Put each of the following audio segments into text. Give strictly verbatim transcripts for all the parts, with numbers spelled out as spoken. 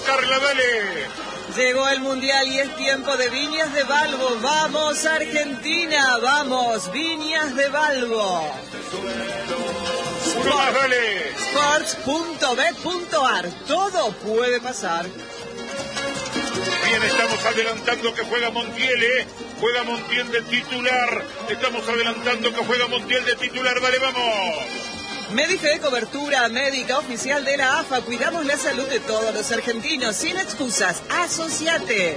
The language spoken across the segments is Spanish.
Carla, dale. Llegó el Mundial y es tiempo de Viñas de Balbo. ¡Vamos, Argentina! ¡Vamos, Viñas de Balbo! Uno más, dale. Sports punto bet punto ar. Todo puede pasar. Bien, estamos adelantando que juega Montiel, ¿eh? Juega Montiel de titular. Estamos adelantando que juega Montiel de titular. Dale, vamos. Medife, cobertura médica oficial de la A F A. Cuidamos la salud de todos los argentinos. Sin excusas. Asociate.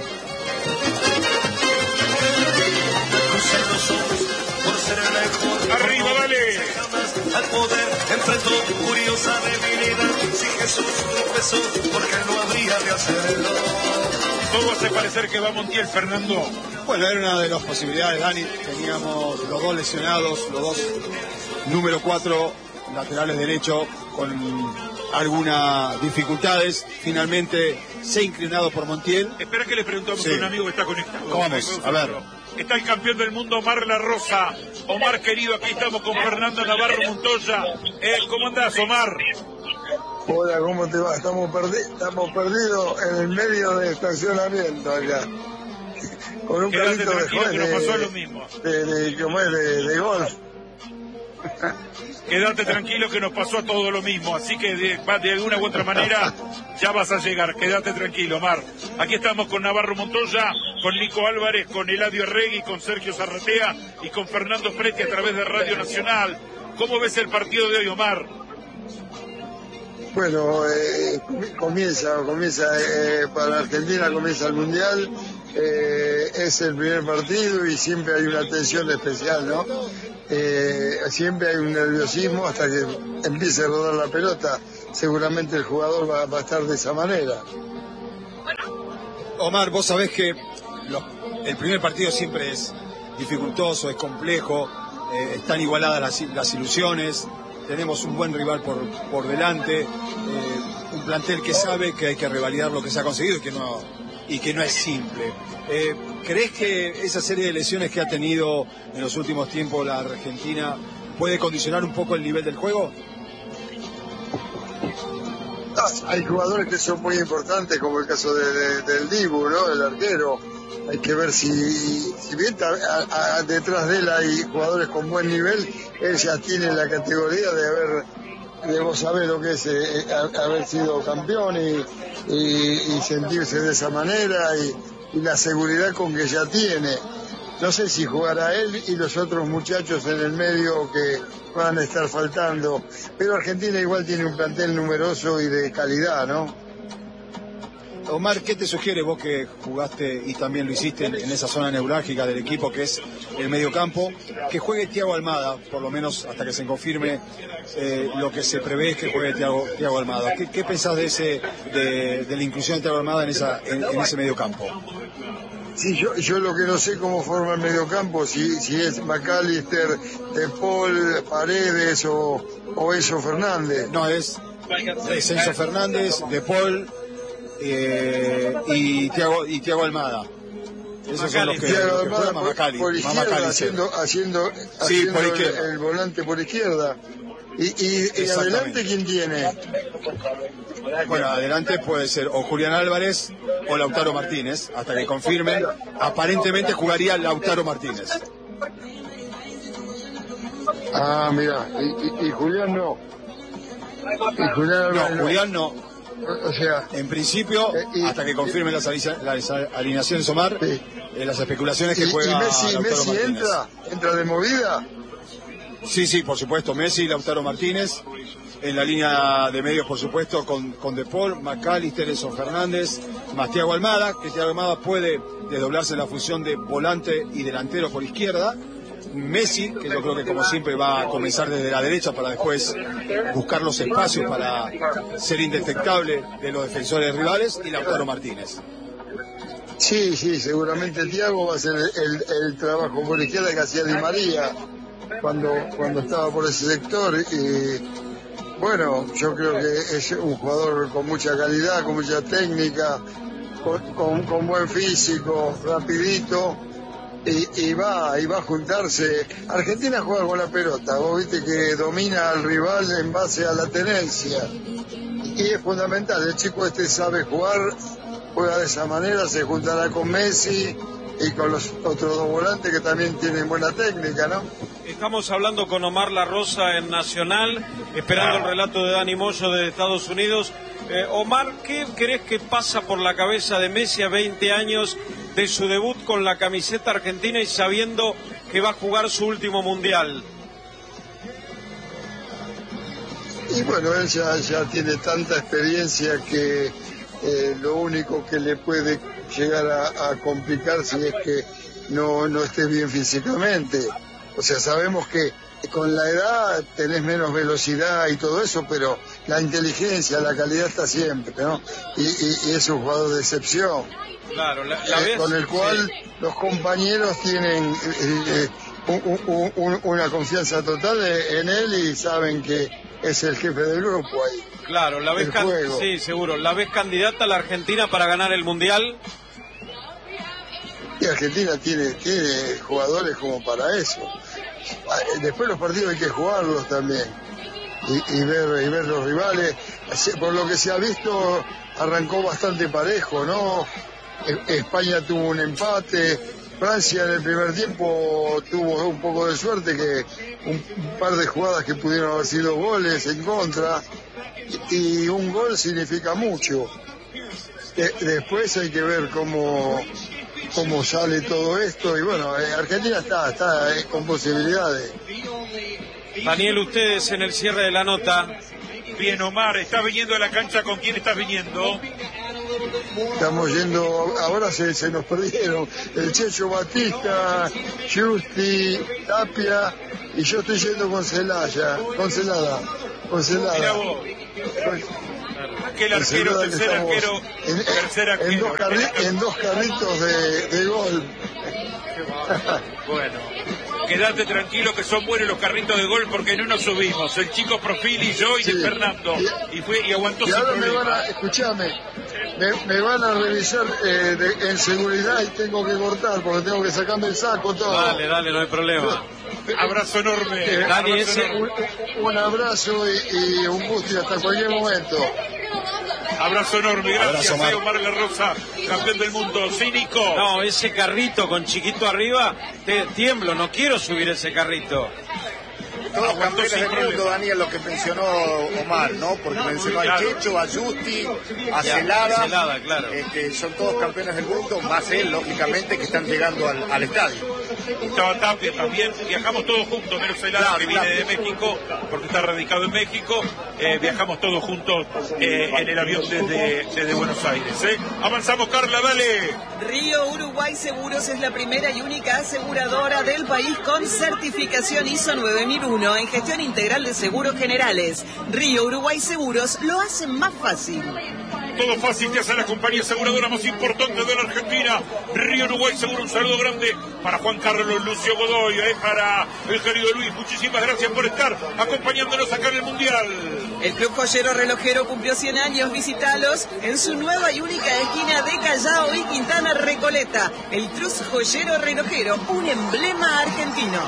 Arriba, dale. Al poder enfrentó curiosa debilidad. Si Jesús tropezó, porque no habría de hacerlo. Todo hace parecer que va Montiel, Fernando. Bueno, era una de las posibilidades, Dani. Teníamos los dos lesionados, los dos número cuatro laterales derecho con algunas dificultades. Finalmente se ha inclinado por Montiel. Espera que le preguntamos Sí. a un amigo que está conectado. ¿Cómo vamos? A ver. Está el campeón del mundo, Omar La Rosa. Omar, querido, aquí estamos con Fernando Navarro Montoya. Eh, ¿Cómo andás, Omar? Hola, ¿cómo te va? Estamos, perdi estamos perdidos en el medio de estacionamiento allá. Con un Quédate carrito de tranquilo que nos pasó lo mismo. De, de, ¿cómo es? de, de golf. Quédate tranquilo que nos pasó todo lo mismo. Así que de, de alguna u otra manera ya vas a llegar. Quédate tranquilo, Omar. Aquí estamos con Navarro Montoya, con Nico Álvarez, con Eladio Arregui, con Sergio Zarratea y con Fernando Preti a través de Radio Nacional. ¿Cómo ves el partido de hoy, Omar? Bueno, eh, comienza, comienza eh, para Argentina, comienza el Mundial, eh, es el primer partido y siempre hay una tensión especial, ¿no? Eh, siempre hay un nerviosismo hasta que empiece a rodar la pelota, seguramente el jugador va, va a estar de esa manera. Omar, vos sabés que lo, el primer partido siempre es dificultoso, es complejo, eh, están igualadas las, las ilusiones. Tenemos un buen rival por, por delante, eh, un plantel que sabe que hay que revalidar lo que se ha conseguido y que no, y que no es simple. Eh, ¿Crees que esa serie de lesiones que ha tenido en los últimos tiempos la Argentina puede condicionar un poco el nivel del juego? Hay jugadores que son muy importantes, como el caso de, de, del Dibu, ¿no? El arquero. Hay que ver si, si bien a, a, detrás de él hay jugadores con buen nivel, él ya tiene la categoría de haber, de vos saber lo que es eh, haber sido campeón y, y, y sentirse de esa manera y, y la seguridad con que ya tiene. No sé si jugará él y los otros muchachos en el medio que van a estar faltando, pero Argentina igual tiene un plantel numeroso y de calidad, ¿no? Omar, ¿qué te sugiere vos que jugaste y también lo hiciste en, en esa zona neurálgica del equipo que es el mediocampo? Que juegue Thiago Almada, por lo menos hasta que se confirme eh, lo que se prevé es que juegue Thiago, Thiago Almada. ¿Qué, qué pensás de ese de, de la inclusión de Thiago Almada en, esa, en, en ese mediocampo? Sí, yo, yo lo que no sé cómo forma el mediocampo, si, si es McAllister, De Paul, Paredes o, o Enzo Fernández. No, es, es Enzo Fernández, De Paul eh, y Thiago y Thiago Almada. Esos son los que, Thiago los que juegan, Almada por, Macali, por izquierda, haciendo, haciendo, sí, haciendo por el, izquierda. el volante por izquierda. Y, y, y adelante, ¿quién tiene? Bueno, adelante puede ser o Julián Álvarez o Lautaro Martínez, hasta que confirmen. Aparentemente jugaría Lautaro Martínez. Ah, mira, y, y, y Julián no. Y Julián Álvarez No, Julián no. O sea, en principio, eh, y, hasta que confirmen las, las alineaciones, Omar, sí. eh, las especulaciones que y, juega y Messi, Lautaro Messi Martínez. entra, entra de movida. Sí, sí, por supuesto, Messi y Lautaro Martínez. En la línea de medios, por supuesto, con, con De Paul, McAllister, Enzo Fernández, más Thiago Almada, que Thiago Almada puede desdoblarse en la función de volante y delantero por izquierda. Messi, que yo creo que como siempre va a comenzar desde la derecha para después buscar los espacios para ser indetectable de los defensores rivales, y Lautaro Martínez. Sí, sí, seguramente Thiago va a hacer el, el, el trabajo por izquierda que hacía Di María cuando, cuando estaba por ese sector. Y bueno, yo creo que es un jugador con mucha calidad, con mucha técnica, con, con, con buen físico, rapidito. y, y va y va a juntarse. Argentina juega con la pelota, vos viste que domina al rival en base a la tenencia, y es fundamental. El chico este sabe jugar, juega de esa manera, se juntará con Messi y con los otros dos volantes que también tienen buena técnica, ¿no? Estamos hablando con Omar La Rosa en Nacional, esperando el relato de Dani Moyo de Estados Unidos. Eh, Omar, ¿qué crees que pasa por la cabeza de Messi a veinte años de su debut con la camiseta argentina y sabiendo que va a jugar su último mundial? Y bueno, él ya, ya tiene tanta experiencia que eh, lo único que le puede llegar a, a complicar si es que no, no esté bien físicamente. O sea, sabemos que con la edad tenés menos velocidad y todo eso, pero la inteligencia, la calidad está siempre, ¿no? Y, y, y es un jugador de excepción. Claro, la, la eh, vez, con el cual sí. Los compañeros tienen eh, eh, un, un, un, una confianza total en él y saben que es el jefe del grupo ahí. Claro, la vez can... sí, seguro. ¿La ves candidata a la Argentina para ganar el Mundial? Y Argentina tiene, tiene jugadores como para eso. Después los partidos hay que jugarlos también y, y ver y ver los rivales. Por lo que se ha visto, arrancó bastante parejo, ¿no? España tuvo un empate, Francia en el primer tiempo tuvo un poco de suerte, que un, un par de jugadas que pudieron haber sido goles en contra, y, y un gol significa mucho. De, después hay que ver cómo cómo sale todo esto, y bueno, eh, Argentina está, está eh, con posibilidades. Daniel, ustedes en el cierre de la nota. Bien, Omar, ¿estás viniendo a la cancha? ¿Con quién estás viniendo? Estamos yendo, ahora se, se nos perdieron, el Checho Batista, Justi, Tapia, y yo estoy yendo con Celaya, con Celada, con Celada. Mirá vos. Aquel arquero, tercer arquero, en, tercer arquero. En dos, carri en dos carritos de, de gol. Bueno, quédate tranquilo que son buenos los carritos de gol porque no nos subimos. El chico Profil y yo y sí. de Fernando. Y, y, fue, y aguantó y sin ahora problema. Me van a, escuchame, me, me van a revisar eh, de, en seguridad y tengo que cortar porque tengo que sacarme el saco todo. Dale, dale, no hay problema. Abrazo enorme. Eh, Dani, abrazo ese... un, un abrazo y, y un gusto y hasta cualquier momento. Abrazo enorme, gracias. Abrazo, Omar La Rosa, campeón del mundo. Sí, Nico. No, ese carrito con chiquito arriba, te tiemblo, no quiero subir ese carrito. Todos campeones del mundo, Daniel, lo que mencionó Omar, ¿no? Porque mencionó a Checho, a Justi, a Celada, Celada, claro. Este, son todos campeones del mundo, más él, lógicamente, que están llegando al, al estadio. Estaba Tapia también, viajamos todos juntos, menos Celada, claro, que viene claro. de México, porque está radicado en México, eh, viajamos todos juntos eh, en el avión desde, desde Buenos Aires. ¿eh? Avanzamos, Carla, dale. Río Uruguay Seguros es la primera y única aseguradora del país con certificación I S O nueve mil uno en gestión integral de seguros generales. Río Uruguay Seguros lo hacen más fácil. Todo fácil te hace la compañía aseguradora más importante de la Argentina. Río Uruguay Seguro, un saludo grande para Juan Carlos Lucio Godoy, eh, para el querido Luis. Muchísimas gracias por estar acompañándonos acá en el Mundial. El Club Joyero Relojero cumplió cien años. Visítalos en su nueva y única esquina de Callao y Quintana Recoleta. El Trus Joyero Relojero, un emblema argentino.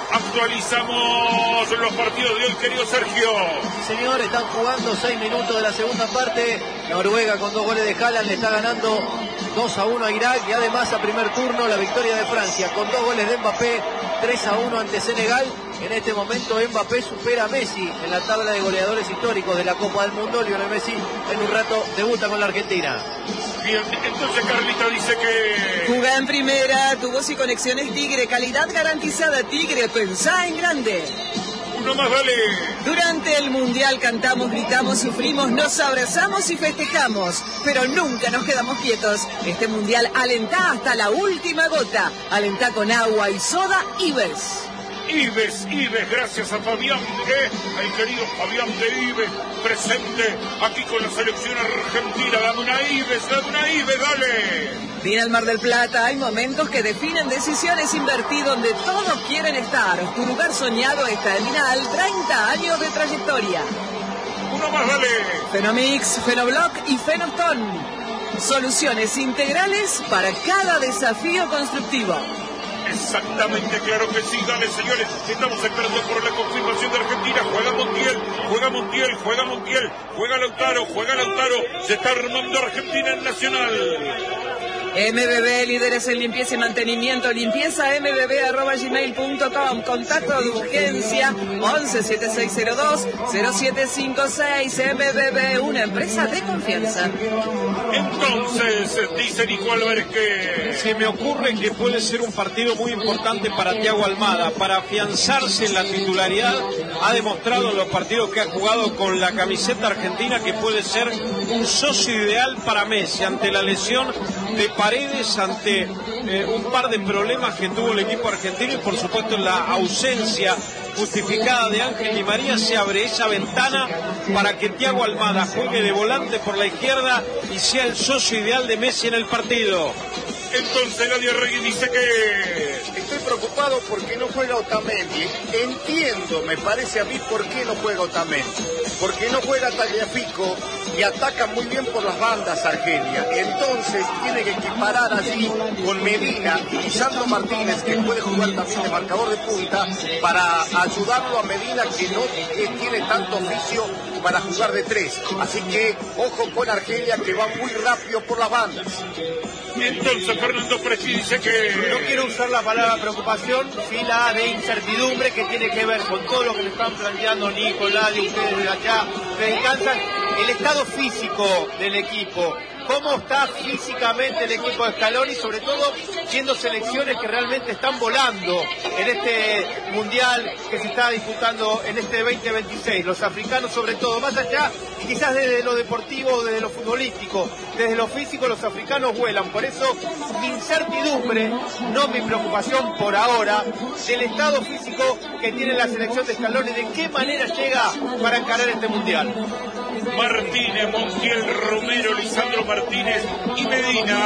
Actualizamos los partidos de hoy, querido Sergio. Sí, señor, están jugando seis minutos de la segunda parte. Noruega con dos goles de Haaland le está ganando dos a uno a Irak, y además a primer turno la victoria de Francia con dos goles de Mbappé, tres a uno ante Senegal. En este momento Mbappé supera a Messi en la tabla de goleadores históricos de la Copa del Mundo. Lionel Messi en un rato debuta con la Argentina. Bien, entonces Carlita dice que... Juega en primera, tu voz y conexiones Tigre, calidad garantizada Tigre, pensá en grande. Uno más, dale. Durante el Mundial cantamos, gritamos, sufrimos, nos abrazamos y festejamos, pero nunca nos quedamos quietos. Este Mundial alentá hasta la última gota, alentá con agua y soda Ives. Ives, Ives, gracias a Fabián, eh, el querido Fabián de Ives, presente aquí con la selección argentina. Dame una Ives, dame una Ives, dale. Viene al Mar del Plata, hay momentos que definen decisiones, invertí donde todos quieren estar. Tu lugar soñado está en Minal, treinta años de trayectoria. Uno más, dale. Fenomix, Fenoblock y Fenostón. Soluciones integrales para cada desafío constructivo. Exactamente, claro que sí. Dale, señores, estamos esperando por la confirmación de Argentina. Juega Montiel, juega Montiel, juega Montiel, juega Lautaro, juega Lautaro. Se está armando Argentina en Nacional. M B B, líderes en limpieza y mantenimiento, limpieza m b b arroba gmail punto com, contacto de urgencia once setenta y seis cero dos cero siete cinco seis. M B B, una empresa de confianza. Entonces, dice Nico Álvarez que... Se me ocurre que puede ser un partido muy importante para Thiago Almada, para afianzarse en la titularidad. Ha demostrado en los partidos que ha jugado con la camiseta argentina que puede ser un socio ideal para Messi ante la lesión de Paredes, ante eh, un par de problemas que tuvo el equipo argentino y por supuesto en la ausencia justificada de Ángel Di María. Se abre esa ventana para que Thiago Almada juegue de volante por la izquierda y sea el socio ideal de Messi en el partido. Entonces Eladio Regui dice que... Estoy preocupado porque no juega Otamendi. Entiendo, me parece a mí, por qué no juega Otamendi. Porque no juega Tagliafico y ataca muy bien por las bandas Argelia. Entonces tiene que equiparar allí con Medina y Lisandro Martínez, que puede jugar también de marcador de punta, para ayudarlo a Medina, que no tiene tanto oficio para jugar de tres. Así que ojo con Argelia, que va muy rápido por las bandas. Entonces Fernando Freschi dice que... No quiero usar la palabra preocupación, sí la de incertidumbre, que tiene que ver con todo lo que le están planteando Nicolás y ustedes de allá, descansan, el estado físico del equipo. ¿Cómo está físicamente el equipo de Scaloni? Sobre todo siendo selecciones que realmente están volando en este mundial que se está disputando en este veinte veintiséis. Los africanos sobre todo, más allá y quizás desde lo deportivo, desde lo futbolístico, desde lo físico, los africanos vuelan. Por eso, incertidumbre, no mi preocupación por ahora, del estado físico que tiene la selección de Scaloni, de qué manera llega para encarar este mundial. Martínez, Montiel, Romero, Lisandro Martínez y Medina.